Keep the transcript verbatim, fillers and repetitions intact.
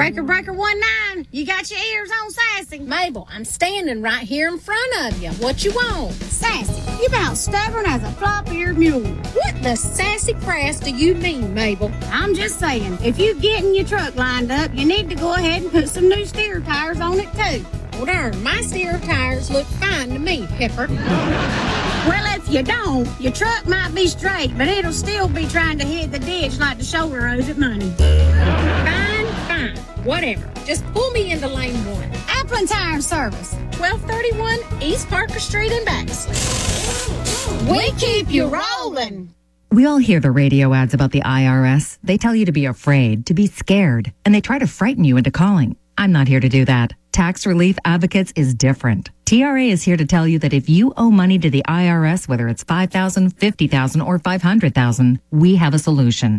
Breaker, breaker, one nine. You got your ears on Sassy. Mabel, I'm standing right here in front of you. What you want? Sassy, you about stubborn as a flop-eared mule. What the sassy crass do you mean, Mabel? I'm just saying, if you getting your truck lined up, you need to go ahead and put some new steer tires on it, too. Well, darn, my steer tires look fine to me, Pepper. Well, if you don't, your truck might be straight, but it'll still be trying to hit the ditch like the shoulder owes it money. Fine, fine, whatever. Just pull me into lane one. Applin Tire and Service. twelve thirty-one East Parker Street in Baxley. We keep you rolling. We all hear the radio ads about the I R S. They tell you to be afraid, to be scared, and they try to frighten you into calling. I'm not here to do that. Tax Relief Advocates is different. T R A is here to tell you that if you owe money to the I R S, whether it's five thousand dollars, fifty thousand dollars, or five hundred thousand dollars, we have a solution.